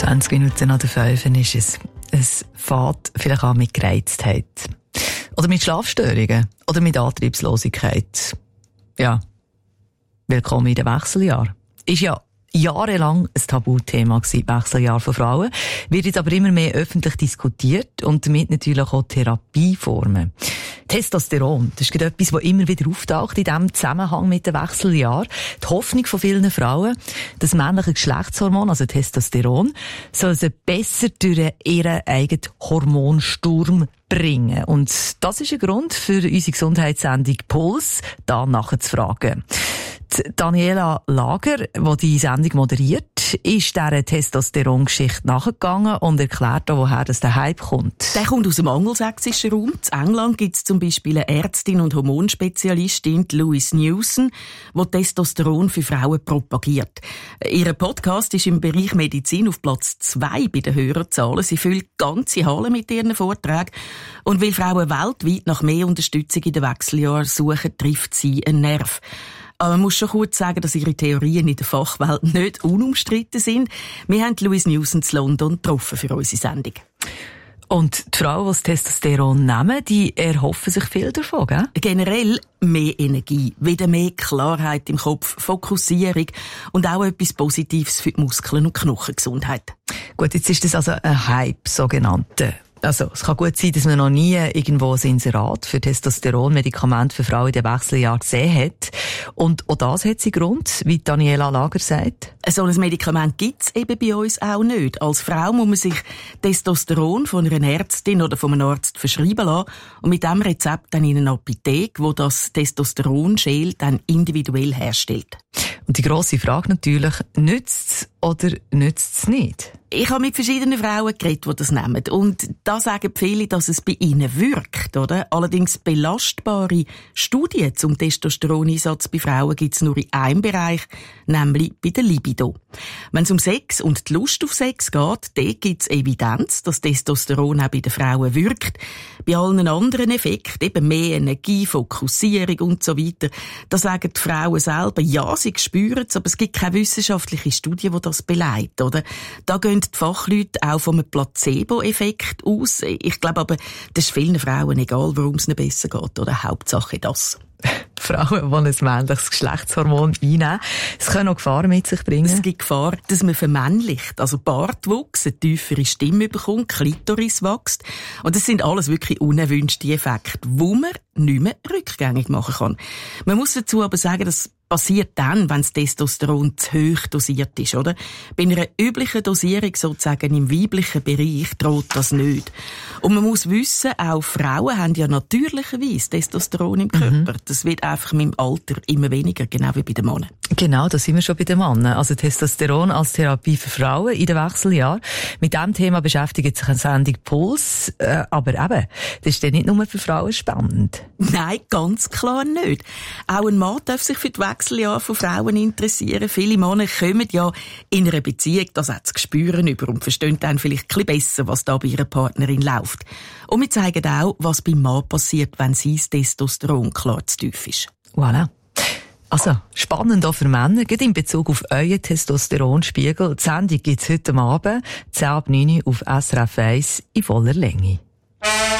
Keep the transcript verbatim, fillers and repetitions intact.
zwanzig Minuten nach der fünf ist es. Es fängt vielleicht an mit Gereiztheit. Oder mit Schlafstörungen. Oder mit Antriebslosigkeit. Ja. Willkommen in den Wechseljahr. Ist ja jahrelang ein Tabuthema gewesen, Wechseljahr von Frauen. Wird jetzt aber immer mehr öffentlich diskutiert und damit natürlich auch Therapieformen. Testosteron, das ist gerade etwas, das immer wieder auftaucht in diesem Zusammenhang mit dem Wechseljahr. Die Hoffnung von vielen Frauen, das männliche Geschlechtshormon, also Testosteron, soll sie besser durch ihren eigenen Hormonsturm bringen. Und das ist ein Grund für unsere Gesundheitssendung Puls, da nachzufragen. Die Daniela Lager, die die Sendung moderiert, ist dieser Testosteron-Geschichte nachgegangen und erklärt auch, woher das der Hype kommt. Der kommt aus dem angelsächsischen Raum. In England gibt es zum Beispiel eine Ärztin und Hormonspezialistin, Louise Newson, die Testosteron für Frauen propagiert. Ihr Podcast ist im Bereich Medizin auf Platz zwei bei den Hörerzahlen. Sie füllt ganze Hallen mit ihren Vorträgen. Und weil Frauen weltweit nach mehr Unterstützung in den Wechseljahren suchen, trifft sie einen Nerv. Aber man muss schon kurz sagen, dass ihre Theorien in der Fachwelt nicht unumstritten sind. Wir haben Louise Newson in London getroffen für unsere Sendung. Und die Frauen, die das Testosteron nehmen, die erhoffen sich viel davon, gell? Generell mehr Energie, wieder mehr Klarheit im Kopf, Fokussierung und auch etwas Positives für die Muskeln- und Knochengesundheit. Gut, jetzt ist das also ein Hype, sogenannte. Also, es kann gut sein, dass man noch nie irgendwo ein Inserat für Testosteron-Medikamente für Frauen in den Wechseljahren gesehen hat. Und auch das hat seinen Grund, wie Daniela Lager sagt. So ein Medikament gibt es eben bei uns auch nicht. Als Frau muss man sich Testosteron von einer Ärztin oder von einem Arzt verschreiben lassen und mit diesem Rezept dann in eine Apotheke, wo das Testosteron-Gel dann individuell herstellt. Und die grosse Frage natürlich, nützt es oder nützt es nicht? Ich habe mit verschiedenen Frauen geredet, die das nehmen. Und da sagen viele, dass es bei ihnen wirkt, oder? Allerdings belastbare Studien zum Testosteroneinsatz bei Frauen gibt es nur in einem Bereich, nämlich bei der Libido. Wenn es um Sex und die Lust auf Sex geht, dort gibt es Evidenz, dass Testosteron auch bei den Frauen wirkt. Bei allen anderen Effekten, eben mehr Energie, Fokussierung und so weiter, da sagen die Frauen selber, ja, sie spüren es, aber es gibt keine wissenschaftliche Studie, die das beleidigt, oder? Da gehen die Fachleute auch vom Placebo-Effekt aus. Ich glaube aber, das ist vielen Frauen egal, warum es ihnen besser geht, oder? Hauptsache das. Frauen, die ein männliches Geschlechtshormon einnehmen, es können auch Gefahren mit sich bringen. Es gibt Gefahr, dass man vermännlicht, also Bartwuchs, eine tiefere Stimme bekommt, Klitoris wächst. Und das sind alles wirklich unerwünschte Effekte, die man nicht mehr rückgängig machen kann. Man muss dazu aber sagen, dass passiert dann, wenn das Testosteron zu hoch dosiert ist, oder? Bei einer üblichen Dosierung, sozusagen im weiblichen Bereich, droht das nicht. Und man muss wissen, auch Frauen haben ja natürlicherweise Testosteron im Körper. Mhm. Das wird einfach mit dem Alter immer weniger, genau wie bei den Männern. Genau, da sind wir schon bei den Männern. Also Testosteron als Therapie für Frauen in den Wechseljahren. Mit diesem Thema beschäftigt sich eine Sendung Puls. Äh, aber eben, das ist ja nicht nur für Frauen spannend. Nein, ganz klar nicht. Auch ein Mann darf sich für die Wechseljahre von Frauen interessieren. Viele Männer kommen ja in einer Beziehung, das hat das Gespüren über und verstehen dann vielleicht ein bisschen besser, was da bei ihrer Partnerin läuft. Und wir zeigen auch, was beim Mann passiert, wenn sein Testosteron klar zu tief ist. Voilà. Also, spannend auch für Männer, gerade in Bezug auf euren Testosteronspiegel. Die Sendung gibt's heute Abend, zehn ab neun auf S R F eins in voller Länge.